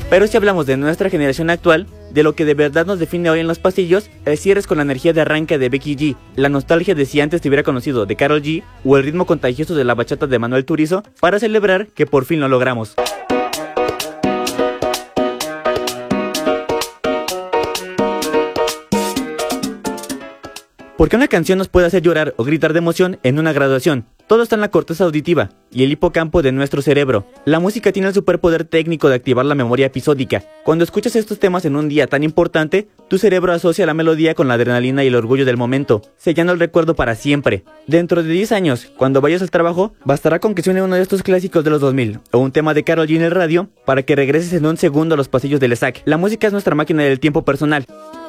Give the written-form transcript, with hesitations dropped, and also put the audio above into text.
Pero si hablamos de nuestra generación actual, de lo que de verdad nos define hoy en los pasillos, el cierre es con la energía de arranque de Becky G, la nostalgia de si antes te hubiera conocido de Karol G, o el ritmo contagioso de la bachata de Manuel Turizo, para celebrar que por fin lo logramos. Porque una canción nos puede hacer llorar o gritar de emoción en una graduación. Todo está en la corteza auditiva y el hipocampo de nuestro cerebro. La música tiene el superpoder técnico de activar la memoria episódica. Cuando escuchas estos temas en un día tan importante, tu cerebro asocia la melodía con la adrenalina y el orgullo del momento, sellando el recuerdo para siempre. Dentro de 10 años, cuando vayas al trabajo, bastará con que suene uno de estos clásicos de los 2000 o un tema de Karol G en el radio para que regreses en un segundo a los pasillos del ESAC. La música es nuestra máquina del tiempo personal.